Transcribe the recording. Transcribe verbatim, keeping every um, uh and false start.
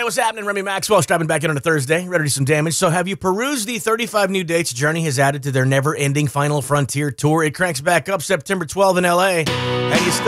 what's happening? Remy Maxwell strapping back in on a Thursday, ready to do some damage. So have you perused the thirty-five new dates Journey has added to their never-ending Final Frontier tour? It cranks back up September twelfth in L A, and you still